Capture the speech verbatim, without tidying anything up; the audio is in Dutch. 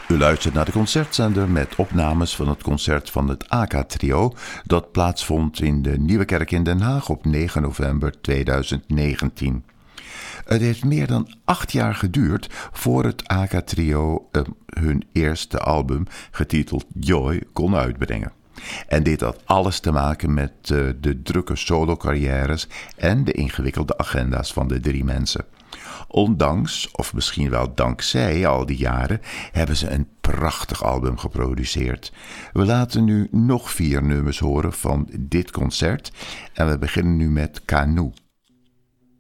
U luistert naar de concertzender met opnames van het concert van het A K Trio dat plaatsvond in de Nieuwe Kerk in Den Haag op negen november tweeduizend negentien. Het heeft meer dan acht jaar geduurd voor het A K Trio uh, hun eerste album, getiteld Joy, kon uitbrengen. En dit had alles te maken met uh, de drukke solo-carrières en de ingewikkelde agenda's van de drie mensen. Ondanks, of misschien wel dankzij al die jaren, hebben ze een prachtig album geproduceerd. We laten nu nog vier nummers horen van dit concert en we beginnen nu met Canoe.